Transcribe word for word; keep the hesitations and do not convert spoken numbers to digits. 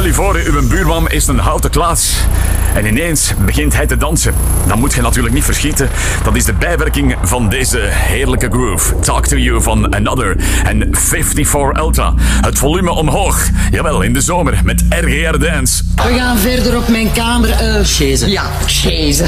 Stel je voor, uw buurman is een houten Klaas. En ineens begint hij te dansen. Dan moet je natuurlijk niet verschieten. Dat is de bijwerking van deze heerlijke groove. Talk to You van Another en vijfenvijftig Ultra. Het volume omhoog. Jawel, in de zomer met R G R Dance. We gaan verder op mijn kamer. Uh, Chaise. Ja, chaise.